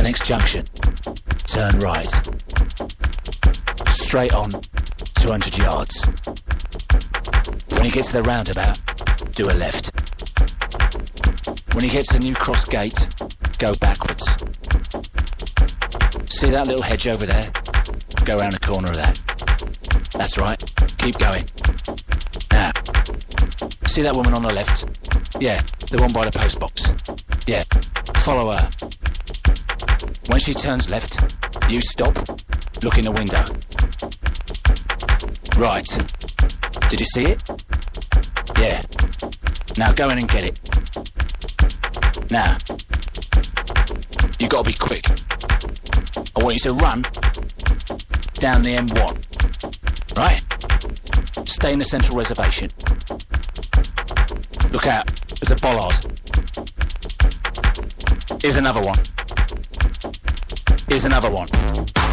the next junction, turn right. Straight on, 200 yards. When you get to the roundabout, do a left. When you get to the New Cross gate, go backwards. See that little hedge over there? Go around the corner of that. That's right. Keep going. Now, see that woman on the left? Yeah, the one by the post box. Yeah, follow her. When she turns left, you stop, look in the window. Right. Did you see it? Yeah. Now go in and get it. Now, you gotta be quick. I want you to run down the M1. Right? Stay in the central reservation. Look out, there's a bollard. Here's another one. Here's another one.